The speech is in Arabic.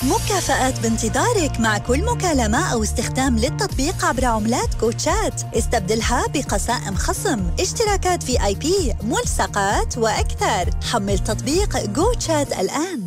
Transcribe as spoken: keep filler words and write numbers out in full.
مكافآت بانتظارك مع كل مكالمة أو استخدام للتطبيق عبر عملات كوتشات. استبدلها بقسائم خصم، اشتراكات في آي بي، ملصقات وأكثر. حمل تطبيق كوتشات الآن.